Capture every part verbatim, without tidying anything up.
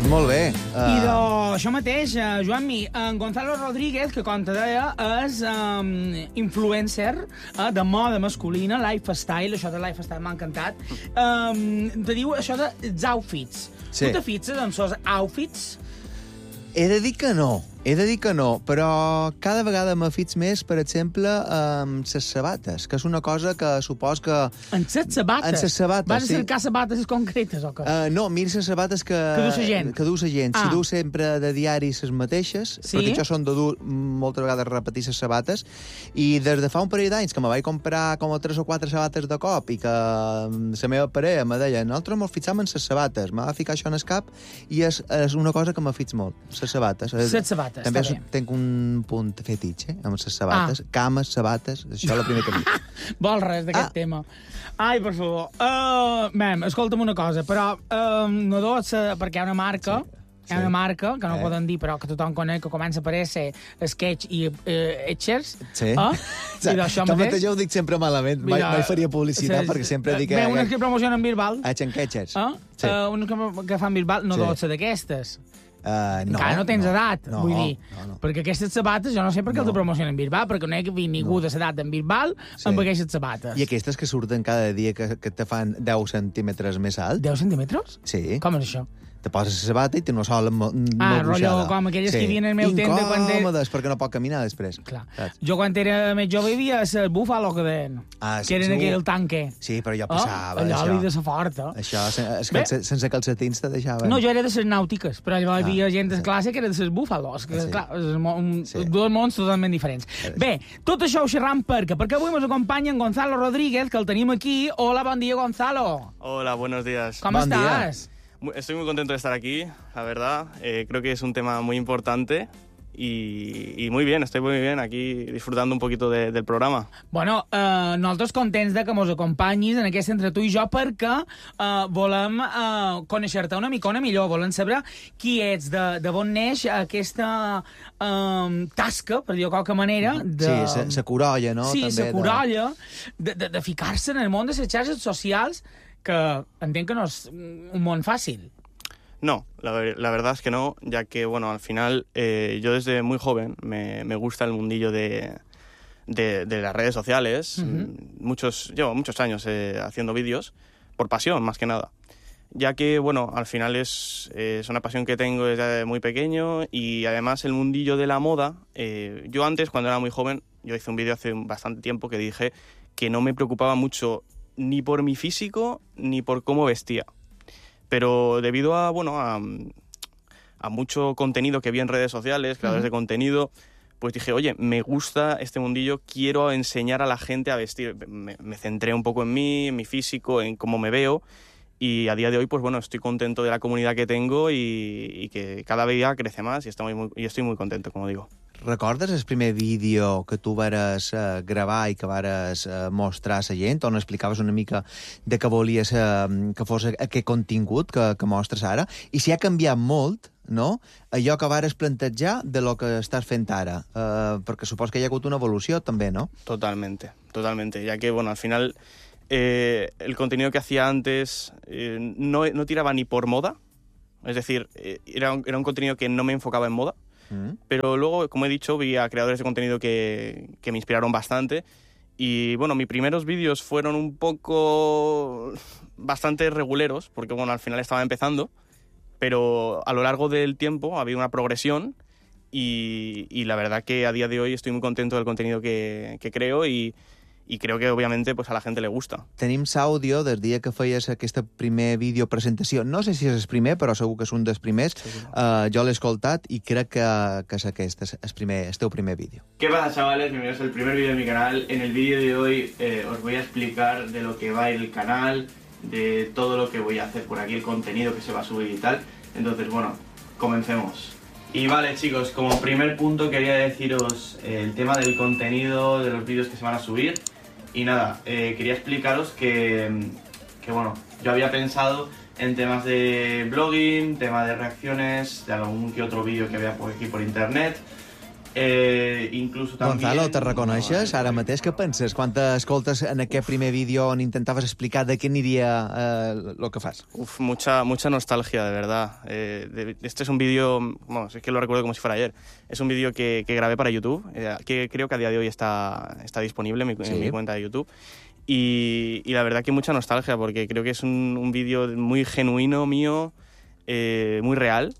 Molt bé. Uh... I d'això mateix, uh, Joan-Mi, en Gonzalo Rodríguez, que com te deia, és um, influencer uh, de moda masculina, lifestyle, això de lifestyle m'ha encantat. Um, te diu això dels outfits. Sí. Tu te fixes en els outfits? He de dir que no. He de dir que no, però cada vegada me fix més, per exemple, amb les sabates, que és una cosa que supos que... En les sabates? En les sabates, Vas sí. a cercar sabates concretes o què? Uh, no, mira les sabates que... Que du la gent. Que du la gent. Ah. Si du sempre de diari les mateixes, Sí? perquè jo són de dur moltes vegades repetir les sabates, i des de fa un parell d'anys que me vaig comprar com a tres o quatre sabates de cop i que la meva parella me deia nosaltres mos fixam en les sabates, m'ha de ficar això en el cap i és, és una cosa que me fix molt, les sabates. Les sabates, també està bé. Tenc un punt fetitxe amb les sabates, Ah. cames, sabates, això és el primer que dic. Vol res d'aquest Ah. tema. Ai, per favor. Uh, mem, escolta'm una cosa, però uh, no dos, uh, perquè hi ha una marca... Sí. Hi ha Sí. una marca, que no Eh. poden dir, però que tothom coneix, que comença a aparèixer Sketch i uh, Etchers. Sí. Ah? I d'això Jo mateix... mateix ho dic sempre malament, mai, Mira, mai faria publicitat, sí, perquè sempre dic... Bé, unes que promocionen Bilbal. A xanquetxes. Ah? Sí. Uh, unes que, que fan Bilbal, no Sí. dotze d'aquestes. Uh, no, Encara no tens no, edat, no, vull dir. No, no. Perquè aquestes sabates, jo no sé per què No. els promocionen Bilbal, perquè no hi ha ningú No. de l'edat en Bilbal Sí. amb aquestes sabates. I aquestes que surten cada dia que, que te fan deu centímetres més alt? deu centímetres? Sí. Com és això? Te poses la sabata i té una sola mo Ah, molt rotllo gruixada. com aquelles que hi havia en el meu temps de quan era- Incòmodes, perquè no pot caminar després. Clar. Saps? Jo quan era més jove hi havia el búfalo que deien, Ah, sí, que eren segur. aquell tanque. Sí, però jo Ah, passava allò d'això. havia de ser forta. Això, sen es Bé. calce sense calcetins te deixaven. No, jo era de les nàutiques, però allò hi havia gent de sí. classe que era de les búfalos, que, Sí. clar, és mo- un, Sí. dos mons totalment diferents. Sí. Bé, tot això ho xerram perquè, perquè avui ens acompanya en Gonzalo Rodríguez, que el tenim aquí. Hola, bon dia, Gonzalo. Hola, buenos días. Com Bon dia. estàs? Muy- Estoy muy contento de estar aquí, la verdad. Eh, creo que es un tema muy importante y, y muy bien, estoy muy bien aquí disfrutando un poquito de- del programa. Bueno, eh, nosaltres contents de que ens acompanyis en aquest entre tu i jo perquè eh, volem eh, conèixer-te una micona millor, volem saber qui ets, de, de on neix aquesta eh, tasca, per dir-ho de qualque manera. De, Sí, sa curolla, no? Sí, També la curolla, de, de, de ficar-se en el món de les xarxes socials, que entenc que no és un món fàcil. No, la, ver- la verdad es que no, ya que, bueno, al final eh, yo desde muy joven me, me gusta el mundillo de, de, de las redes sociales. Ujú. Muchos, llevo muchos años eh, haciendo vídeos, por pasión más que nada. Ya que, bueno, al final es, es una pasión que tengo desde muy pequeño y además el mundillo de la moda, eh, yo antes, cuando era muy joven, yo hice un vídeo hace bastante tiempo que dije que no me preocupaba mucho ni por mi físico ni por cómo vestía. Pero debido a, bueno, a, a mucho contenido que vi en redes sociales, creadores Ujú. de contenido, pues dije, oye, me gusta este mundillo, quiero enseñar a la gente a vestir. Me, me centré un poco en mí, en mi físico, en cómo me veo. Y a día de hoy, pues bueno, estoy contento de la comunidad que tengo y, y que cada día crece más y estoy muy, y estoy muy contento, como digo. Recordes el primer vídeo que tu vares eh, gravar i que vares eh, mostrar a la gent, on explicaves una mica de què volies eh, que fos aquest contingut que, que mostres ara? I si ha canviat molt, no?, allò que vares plantejar de lo que estàs fent ara. Eh, perquè supos que hi ha hagut una evolució, també, no? Totalmente, totalmente. Ya que, bueno, al final eh, el contenido que hacía antes eh, no, no tiraba ni por moda. Es decir, eh, era, un, era un contenido que no me enfocaba en moda. Mm. Pero luego, como he dicho, vi a creadores de contenido que, que me inspiraron bastante. Y bueno, mis primeros vídeos fueron un poco bastante reguleros, porque bueno, al final estaba empezando. Pero a lo largo del tiempo ha habido una progresión y, y la verdad que a día de hoy estoy muy contento del contenido que, que creo y, y creo que obviamente pues a la gente le gusta. Tenim l'àudio del dia que feies aquesta primer vídeo presentació. No sé si és el primer, però segur que és un dels primers. Uh, jo l'he escoltat i crec que, que és aquest, és el, primer, el teu primer vídeo. ¿Qué pasa, chavales? Bienvenidos al primer vídeo de mi canal. En el vídeo de hoy eh, os voy a explicar de lo que va el canal, de todo lo que voy a hacer por aquí, el contenido que se va a subir y tal. Entonces, bueno, comencemos. Y vale, chicos, como primer punto quería deciros eh, el tema del contenido, de los vídeos que se van a subir. Y nada, eh, quería explicaros que, que, bueno, yo había pensado en temas de blogging, tema de reacciones, de algún que otro vídeo que vea por aquí por internet. Eh, incluso también... Gonzalo, te reconeixes ara mateix? Què penses quan t'escoltes en aquest primer vídeo on intentaves explicar de què aniria eh, lo que fas? Uf, mucha, mucha nostalgia, de verdad. Eh, de, este es un vídeo, vamos, es que lo recuerdo como si fuera ayer. Es un vídeo que, que grabé para YouTube, eh, que creo que a día de hoy está, está disponible en mi, sí. en mi cuenta de YouTube. Y, y la verdad que mucha nostalgia, porque creo que es un, un vídeo muy genuino mío, eh, muy real.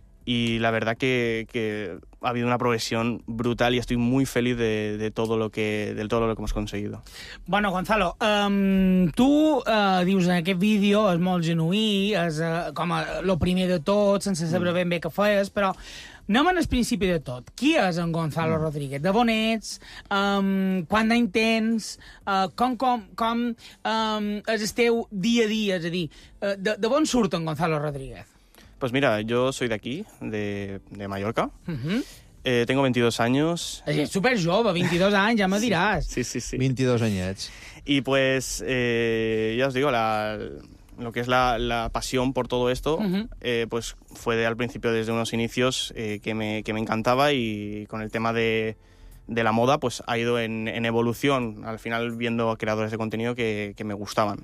Y la verdad que, que ha habido una progresión brutal y estoy muy feliz de, de, todo, lo que, de todo lo que hemos conseguido. Bueno, Gonzalo, um, tu uh, dius en aquest vídeo és molt genuí, és uh, com a lo primer de tot, sense saber ben bé què feies, però anem al principi de tot. Qui és en Gonzalo mm. Rodríguez? De on ets? Um, quant d'any tens? Uh, com com, com um, és el teu dia a dia? És a dir, uh, de, de on surt en Gonzalo Rodríguez? Pues mira, yo soy de aquí, de, de Mallorca. Uh-huh. eh, tengo veintidós años. És super jove, veintidós anys, ja me diràs. Sí, sí, sí. veintidós anyets. Y pues, eh, ya os digo, la, lo que es la, la pasión por todo esto, uh-huh. eh, pues fue de, al principio desde unos inicios eh, que, me, que me encantaba, y con el tema de, de la moda pues ha ido en, en evolución, al final viendo creadores de contenido que, que me gustaban.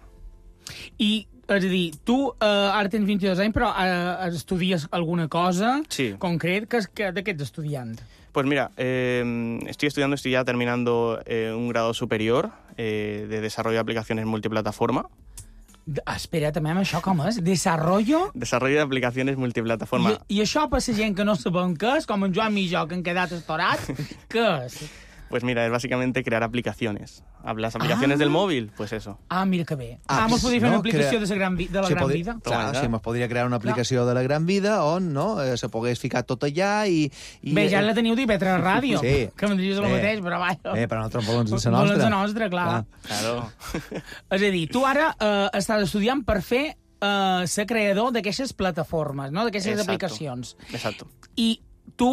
I, és a dir, tu uh, ara tens veintidós anys, però uh, estudies alguna cosa sí. concret? Que, que, de què ets estudiant? Pues mira, eh, estoy estudiando, estoy ya terminando eh, un grado superior eh, de desarrollo de aplicaciones multiplataforma. De, espera, també amb això com és? Desarrollo? Desarrollo de aplicaciones multiplataforma. I, i això per la gent que no sabem què és, com en Joan i jo, que han quedat estorats, què és? Pues mira, es básicamente crear aplicaciones. Las aplicaciones ah. del móvil, pues eso. Ah, mira que bé. Ah, ah mos podria fer no, una aplicació crea... de la gran, vi... de la se gran podria... vida? Clar, sí, mos podria crear una aplicació Clar. de la gran vida on no, eh, se pogués ficar tot allà i... i bé, ja la teniu d'I P tres Ràdio, sí. que m'entries el mateix, però vaja. Bé, però nosaltres volem la nostra. Volem la nostra, clar. clar. Claro. És a dir, tu ara eh, estàs estudiant per fer eh, ser creador d'aquestes plataformes, no? D'aquestes aplicacions. Exacto. I tu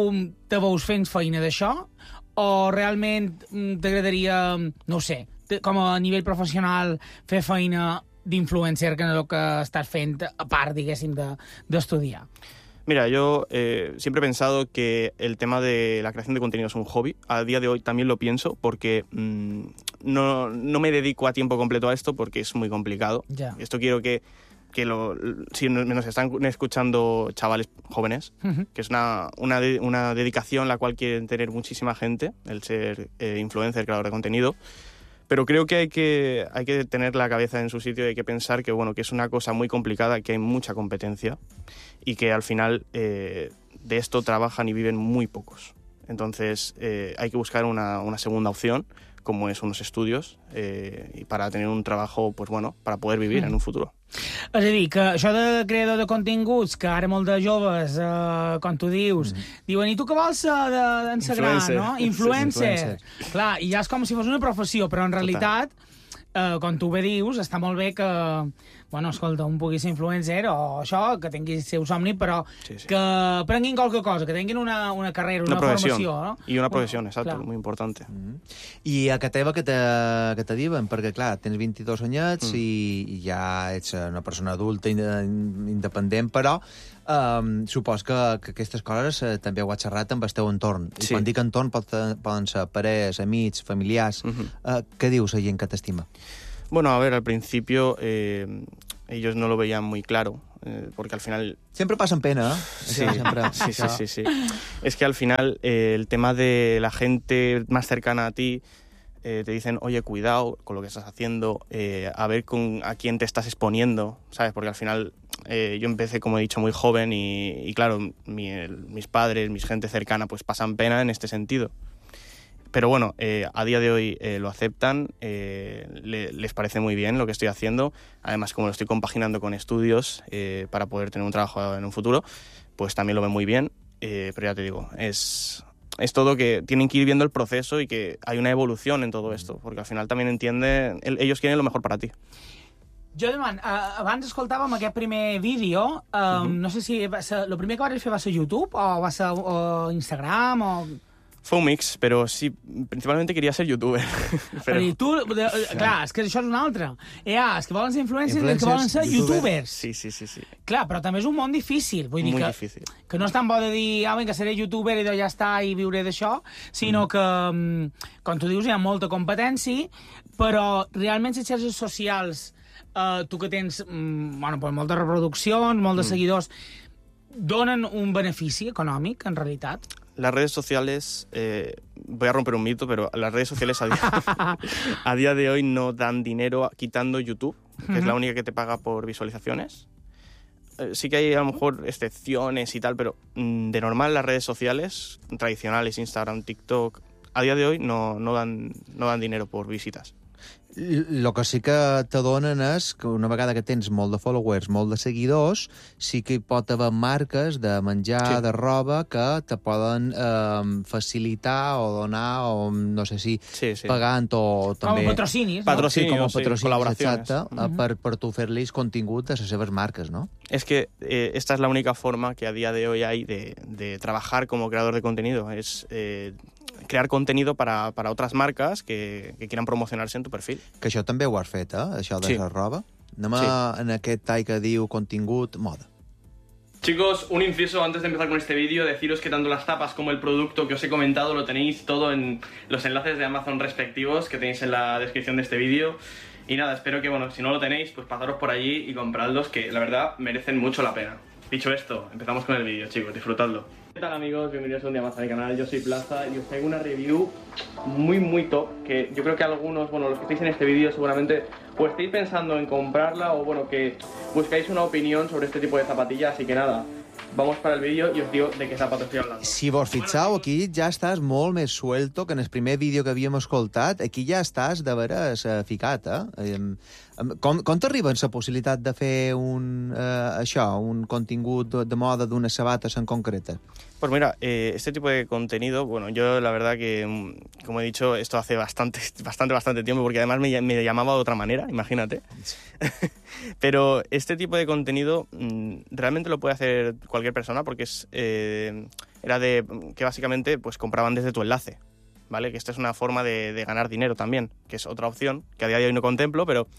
te veus fent feina d'això? O realment t'agradaria, no ho sé, com a nivell professional, fer feina d'influencer, que és el que estàs fent, a part, diguéssim, d'estudiar? Mira, yo eh, siempre he pensado que el tema de la creación de contenido es un hobby. A día de hoy también lo pienso porque mmm, no, no me dedico a tiempo completo a esto porque es muy complicado. Ya. Esto quiero que... que lo, si nos están escuchando chavales jóvenes, uh-huh. que es una, una, de, una dedicación la cual quieren tener muchísima gente, el ser eh, influencer, creador de contenido, pero creo que hay, que hay que tener la cabeza en su sitio y hay que pensar que, bueno, que es una cosa muy complicada, que hay mucha competencia y que al final eh, de esto trabajan y viven muy pocos. Entonces eh, hay que buscar una, una segunda opción, como es unos estudios, eh, y para tener un trabajo, pues bueno, para poder vivir mm. en un futuro. És a dir, que això de creador de continguts, que ara molt de joves, eh, com tu dius, mm. diuen, i tu què vols ser d'ensagrar, no? Influencer. Influencer. Clar, i ja és com si fos una professió, però en realitat, eh, com tu bé dius, està molt bé que, bueno, escolta, un pugui ser influencer o això, que tingui el seu somni, però sí, sí. que prenguin qualque cosa, que tinguin una, una carrera, una, una formació, no? I una professió, exacto, clar. muy importante. Mm. I a que teva que te, que te diuen? Perquè, clar, tens veintidós anyets mm. i, i ja ets una persona adulta, independent, però um, supos que, que aquestes coses eh, també ho has xerrat amb el teu entorn. I sí. quan dic entorn poden, poden ser parers, amics, familiars. Mm-hmm. Uh, què dius a gent que t'estima? Bueno, a ver, al principio eh, ellos no lo veían muy claro, eh, porque al final... Siempre pasan pena, ¿eh? Sí, siempre. sí, sí, sí, sí. Es que al final eh, el tema de la gente más cercana a ti eh, te dicen, oye, cuidado con lo que estás haciendo, eh, a ver con, a quién te estás exponiendo, ¿sabes? Porque al final eh, yo empecé, como he dicho, muy joven y, y claro, mi, el, mis padres, mis gente cercana, pues pasan pena en este sentido. Pero bueno, eh, a día de hoy eh, lo aceptan, eh, le, les parece muy bien lo que estoy haciendo. Además, como lo estoy compaginando con estudios eh, para poder tener un trabajo en un futuro, pues también lo ven muy bien. Eh, pero ya te digo, es, es todo que tienen que ir viendo el proceso y que hay una evolución en todo esto, porque al final también entienden, el, ellos quieren lo mejor para ti. Jo, Demant, uh, abans escoltàvem aquest primer vídeo, um, uh-huh. no sé si va ser, el primer que vas fer va ser YouTube o va ser uh, Instagram o... Fue un mix, però sí, principalment queria ser youtuber. Però... I tu, de, clar, és que això és una altra. Eh, ah, és que volen ser influencers i que volen ser youtubers. Sí, sí, sí, sí. Clar, però també és un món difícil. Vull dir Muy que, difícil. Que no és tan bo de dir, ah, vinga, seré youtuber i ja està i viuré d'això, sinó mm. que, com tu dius, hi ha molta competència, però realment les xarxes socials, eh, tu que tens bueno, pues, moltes reproduccions, molts de mm. seguidors, donen un benefici econòmic, en realitat? Las redes sociales, eh, voy a romper un mito, pero las redes sociales a día, a día de hoy no dan dinero quitando YouTube, que uh-huh. es la única que te paga por visualizaciones. Eh, sí que hay a lo mejor excepciones y tal, pero mm, de normal las redes sociales tradicionales, Instagram, TikTok, a día de hoy no, no, dan, no dan dinero por visitas. El que sí que t'adonen és que una vegada que tens molt de followers, molt de seguidors, sí que hi pot haver marques de menjar, sí. de roba, que te poden eh, facilitar o donar, o no sé si sí, sí. pagant o també... Com a patrocinis. No? Patrocinios, sí, com a patrocinis, sí, colaboraciones. Exacte, uh-huh. per, per tu fer-los contingut a les seves marques, ¿no? Es que eh, esta es la única forma que a día de hoy hay de, de trabajar como creador de contenido, es... Eh, crear contenido para, para otras marcas que, que quieran promocionarse en tu perfil. Que això també ho has fet, eh? Això de sí. la roba. Anem sí. en aquest tall que diu contingut moda. Chicos, un inciso antes de empezar con este vídeo, deciros que tanto las tapas como el producto que os he comentado lo tenéis todo en los enlaces de Amazon respectivos que tenéis en la descripción de este vídeo. Y nada, espero que, bueno, si no lo tenéis, pues pasaros por allí y compradlos, que la verdad merecen mucho la pena. Dicho esto, empezamos con el vídeo, chicos, disfrutadlo. ¿Qué tal, amigos? Bienvenidos un día más a mi canal, yo soy Plaza y os traigo una review muy muy top, que yo creo que algunos, bueno, los que estáis en este vídeo seguramente o estáis pensando en comprarla o bueno, que buscáis una opinión sobre este tipo de zapatillas, así que nada, vamos para el vídeo i us digo de què zapato estoy hablando. Si vos fixeu, aquí ja estàs molt més suelto que en el primer vídeo que havíem escoltat. Aquí ja estàs de veres uh, ficat, eh? Com, com t'arriba la possibilitat de fer un, uh, això, un contingut de, de moda d'unes sabates en concreta? Pues mira, eh, este tipo de contenido, bueno, yo la verdad que, como he dicho, esto hace bastante, bastante, bastante tiempo, porque además me, me llamaba de otra manera, imagínate. Pero este tipo de contenido mmm, realmente lo puede hacer cualquier persona, porque es eh, era de que básicamente pues compraban desde tu enlace, ¿vale? Que esta es una forma de, de ganar dinero también, que es otra opción que a día de hoy no contemplo, pero...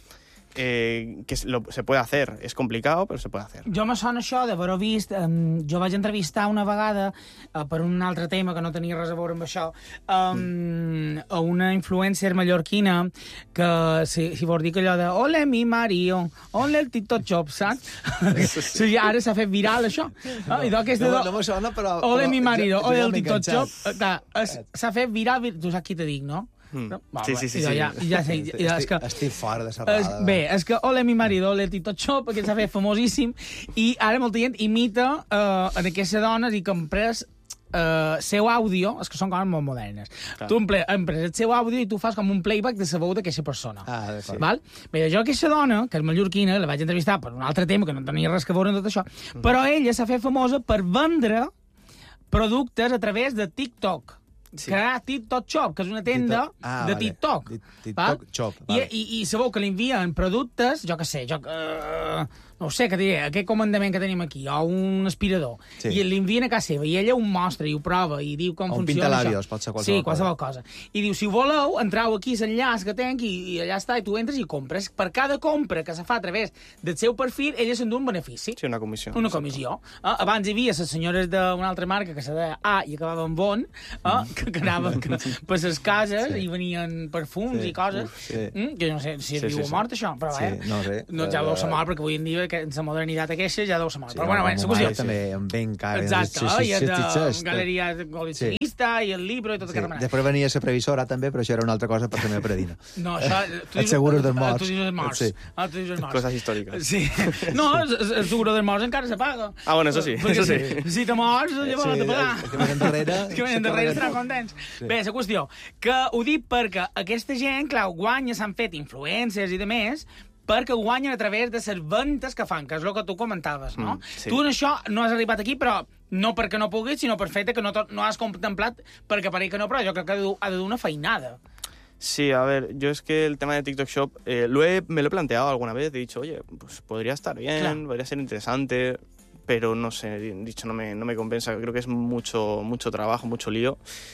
Eh, que lo, se puede hacer. És complicat, però se puede hacer. Jo me sona això d'haver-ho vist. Um, jo vaig entrevistar una vegada, uh, per un altre tema que no tenia res a veure amb això, um, mm. a una influencer mallorquina que, si, si vols dir que allò de ole mi Mario, ole el TikTok Shop, saps? Sí, ara s'ha fet viral, això. No, I aquesta no, no me sona, però... Ole però, mi Mario, ole el TikTok enganxat. Shop. Clar, s'ha fet viral, tu saps qui te dic, no? Mm. No? Va, sí, sí, sí. Ja, sí. ja, ja sé, ja, ja, és que, estic fora de serrada. Bé, és que ole mi marido, ole TikTok Shop, perquè s'ha fet famosíssim, i ara molta gent imita uh, en aquesta dona i compres uh, seu àudio, és que són coses molt modernes. Clar. Tu empres el seu àudio i tu fas com un playback de la veu d'aquesta persona. Ah, d'acord. Val? Bé, jo aquesta dona, que és mallorquina, la vaig entrevistar per un altre tema que no tenia res que veure amb tot això, mm. però ella s'ha fet famosa per vendre productes a través de TikTok. Sí. Crear TikTok Shop, que és una tenda ah, de vale. TikTok. TikTok Shop, vale. I, i, i sabeu que li envien productes, jo què sé, jo, uh, no ho sé, que diré, aquest comandament que tenim aquí, o un aspirador, sí. I li envien a casa seva, i ella ho mostra i ho prova, i diu com o funciona un això. Pot ser qualsevol sí, qualsevol cosa. cosa. I diu, si ho voleu, entrau aquí l'enllaç que tenc i, i allà està, i tu entres i compres. Per cada compra que se fa a través del seu perfil, ella s'endú un benefici. Sí, una comissió. Una comissió. Eh, abans hi havia les senyores d'una altra marca que se deia A i acabava amb Bon, eh, que, que anaven per les cases sí. i venien perfums sí. i coses. Uf, sí. mm, que no sé si es sí, diu sí, mort, sí. això, però sí, eh, no sé. No, ja deu ser mort, perquè avui en dia que en la modernitat aquesta ja deu ser mort. Sí, però bueno, bé, la qüestió. També, amb ben cara. Exacte, i el de Galeria Col·leccionista i el libro i tot aquesta manera. Després venia la previsora també, però això era una altra cosa per la meva predina. No, això... El seguro dels morts. Tu dius els morts. Sí. Ah, tu dius els morts. Coses històriques. Sí. No, el seguro dels morts encara se paga. Ah, bueno, això sí. Perquè si, si te mors, llavors l'has de pagar. Que venen darrere... Que venen darrere estaran contents. Bé, la qüestió, que ho dic perquè aquesta gent, clar, guanya, s'han fet influencers i de més, perquè guanyen a través de les ventes que fan, que és el que tu comentaves, no? Mm, sí. Tu en això no has arribat aquí, però no perquè no puguis, sinó per fet que no, no has contemplat, perquè pareix que no, però jo crec que ha de dur una feinada. Sí, a ver, yo es que el tema de TikTok Shop eh, lo he, me lo he planteado alguna vez, he dicho, oye, pues podría estar bien, claro. Podría ser interesante, pero no sé, dicho, no me, no me compensa, creo que es mucho, mucho trabajo, mucho lío.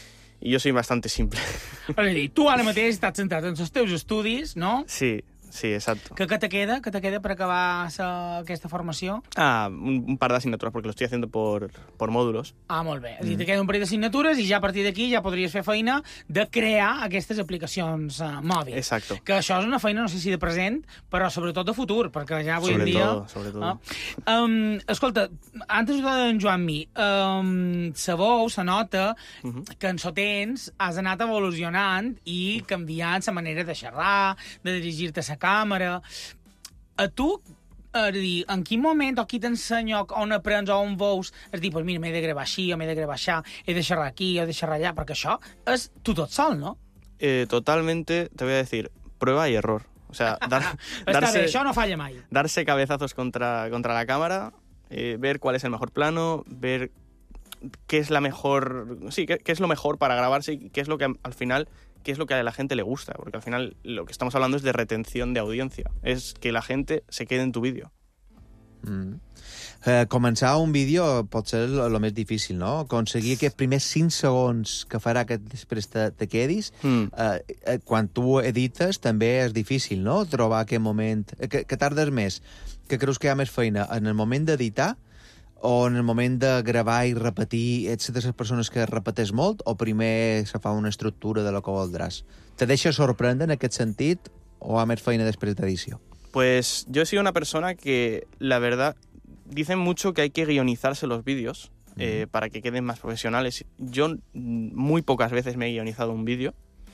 Y yo soy bastante simple. És a dir, tu ara mateix estàs centrat en els teus estudis, no? Sí, sí, exacto. Què, què te queda? Què te queda per acabar sa, aquesta formació? Ah, un, un par de asignaturas, porque lo estoy haciendo por, por módulos. Ah, molt bé. És a dir, te queda un parell d'assignatures i ja a partir d'aquí ja podries fer feina de crear aquestes aplicacions uh, mòbils. Exacto. Que això és una feina, no sé si de present, però sobretot de futur, perquè ja avui Sobre en dia... todo, sobre todo. Ah, um, escolta, antes d'en Joan-Mi, um, sa veu, se nota uh -huh. que en so temps has anat evolucionant i canviant la manera de xerrar, de dirigir-te a la càmera. A tu, és a dir, en quin moment o qui t'ensenya on aprens o on veus, és a dir, pues mira, m'he de gravar així o m'he de gravar així, he de xerrar aquí, he de xerrar allà, perquè això és tu tot sol, no? Eh, totalmente, te voy a decir, prueba y error. O sea, dar, Està darse, bé, això no falla mai. darse cabezazos contra, contra la cámara, eh, ver cuál es el mejor plano, ver qué es la mejor, sí, qué, qué es lo mejor para grabarse y qué es lo que al final, qué es lo que a la gente le gusta, porque al final lo que estamos hablando es de retención de audiencia, es que la gente se quede en tu vídeo. Mm. Eh, començar un vídeo pot ser el més difícil, no? Aconseguir aquests primers cinc segons que farà que després te, te quedis, Mm. eh, eh, quan tu edites també és difícil, no? Trobar aquest moment... Eh, que, que tardes més, que creus que hi ha més feina en el moment d'editar o en el moment de gravar i repetir? Ets de les persones que repeteix molt o primer se fa una estructura de lo que voldràs? Te deixa sorprendre en aquest sentit o hi ha més feina després d'edició? Pues yo he sido una persona que, la verdad, dicen mucho que hay que guionizarse los vídeos eh, para que queden más profesionales. Yo mm, muy pocas veces me he guionizado un vídeo,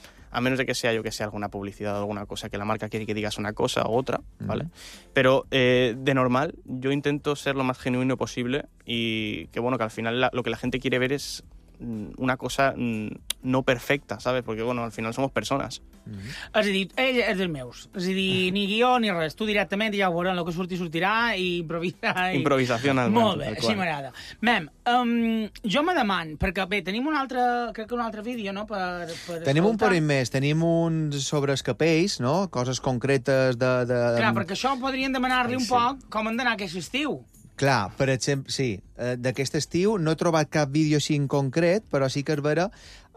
a menos de que sea yo que sea alguna publicidad o alguna cosa que la marca quiere que digas una cosa u otra, ¿vale? Uh-huh. Pero eh, de normal yo intento ser lo más genuino posible y que bueno, que al final la, lo que la gente quiere ver es una cosa no perfecta, ¿sabes? Porque, bueno, al final somos persones. Mm-hmm. És a dir, ell és dels meus. És a dir, ni guió ni res. Tu directament ja ho veurem, el que surti sortirà i improvisar. I... Improvisació. Molt bé, així m'agrada. Mem, um, jo me deman, perquè bé, tenim un altre, crec que un altre vídeo, no? Per, per tenim escoltar. un parell més, tenim un sobre els capells, no? Coses concretes de... de... Clar, perquè això podríem demanar-li un sí. poc com han d'anar aquest estiu. Clar, per exemple, sí, d'aquest estiu no he trobat cap vídeo així en concret, però sí que és vera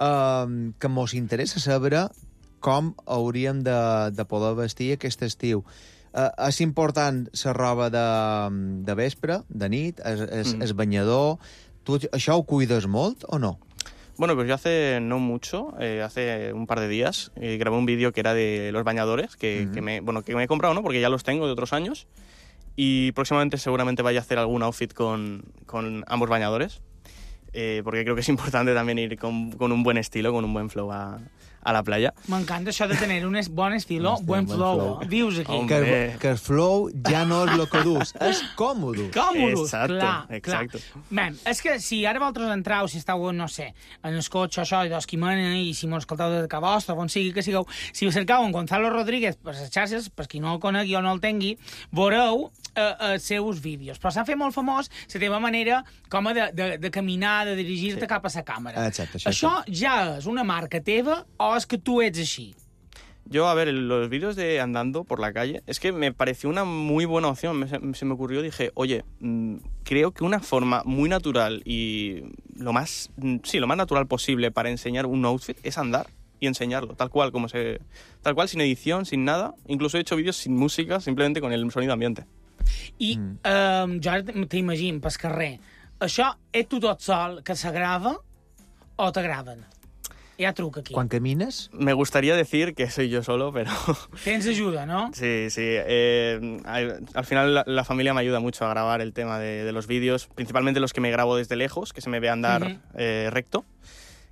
eh, que mos interessa saber com hauríem de, de poder vestir aquest estiu. Eh, és important la roba de, de vespre, de nit, és, és, mm. és banyador. Tu això ho cuides molt o no? Bueno, pues yo hace no mucho, eh, hace un par de días, eh, grabé un vídeo que era de los bañadores, que, mm. que, me, bueno, que me he comprado, ¿no? Porque ya los tengo de otros años. Y próximamente seguramente vaya a hacer algún outfit con, con ambos bañadores, eh, porque creo que es importante también ir con, con un buen estilo, con un buen flow a, a la playa. M'encanta això de tenir un bon estilo, Hòstia, buen bon flow. flow. Dius aquí. Que, que el flow ja no és el que dus, és còmode. Còmodos, Exacto, clar, exacto. clar. Mem, és que si ara vosaltres entrau, si estàu, no sé, en el cotxe, això, i d'Osquimana, i si mos escoltau de Cabostra, on sigui que sigueu, si us cercau en Gonzalo Rodríguez per les xarxes, per qui no el conegui o no el tingui, veureu eh, els seus vídeos. Però s'ha fet molt famós la teva manera com a de, de, de caminar, de dirigir-te sí. cap a la càmera. Exacte, això això ja és una marca teva o és que tu ets així? Yo, a ver, los vídeos de andando por la calle, es que me pareció una muy buena opción. Me, se me ocurrió, dije, oye, mmm, creo que una forma muy natural y lo más, sí, lo más natural posible para enseñar un outfit es andar y enseñarlo, tal cual, como se, tal cual, sin edición, sin nada. Incluso he hecho vídeos sin música, simplemente con el sonido ambiente. I mm. eh, jo ara t'imagino, pel carrer, això és tu tot sol que se grava o te graven? Hi ha truc aquí. Quan camines? Me gustaría decir que soy yo solo, pero... Tens ajuda, ¿no? Sí, sí. Eh, al final la, la familia me ayuda mucho a grabar el tema de, de los vídeos, principalmente los que me grabo desde lejos, que se me ve andar uh-huh. eh, recto.